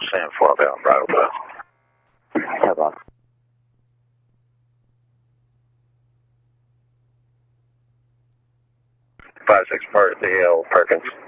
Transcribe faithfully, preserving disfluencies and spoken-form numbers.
Sam twelve out, Bridleville. Yeah, boss. five six Mark, the L Perkins.